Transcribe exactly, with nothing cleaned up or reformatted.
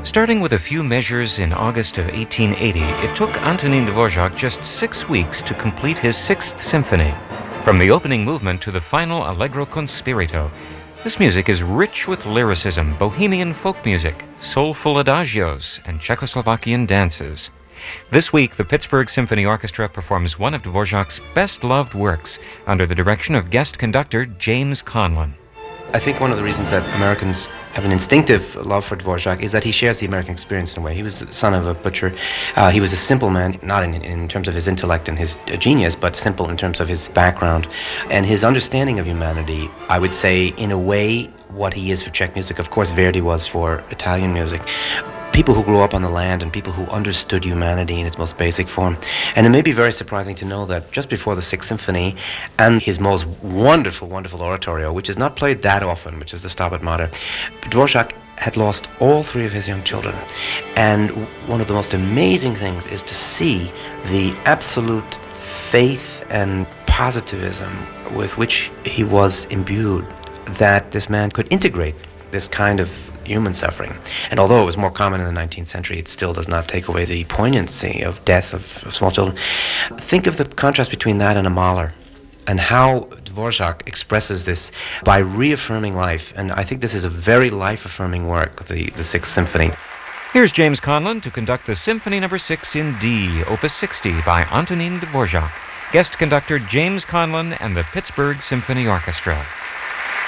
Starting with a few measures in August of eighteen eighty, it took Antonín Dvořák just six weeks to complete his Sixth Symphony. From the opening movement to the final Allegro con spirito, this music is rich with lyricism, bohemian folk music, soulful adagios, and Czechoslovakian dances. This week, the Pittsburgh Symphony Orchestra performs one of Dvořák's best-loved works under the direction of guest conductor James Conlon. I think one of the reasons that Americans have an instinctive love for Dvořák is that he shares the American experience in a way. He was the son of a butcher. Uh, he was a simple man, not in, in terms of his intellect and his genius, but simple in terms of his background. And his understanding of humanity, I would say, in a way, what he is for Czech music. Of course, Verdi was for Italian music. People who grew up on the land and people who understood humanity in its most basic form. And it may be very surprising to know that just before the Sixth Symphony and his most wonderful, wonderful oratorio, which is not played that often, which is the Stabat Mater, Dvořák had lost all three of his young children. And one of the most amazing things is to see the absolute faith and positivism with which he was imbued, that this man could integrate this kind of human suffering. And although it was more common in the nineteenth century, it still does not take away the poignancy of death of, of small children. Think of the contrast between that and a Mahler, and how Dvořák expresses this by reaffirming life. And I think this is a very life-affirming work, the, the Sixth Symphony. Here's James Conlon to conduct the Symphony Number six in D, Opus sixty by Antonín Dvořák. Guest conductor James Conlon and the Pittsburgh Symphony Orchestra.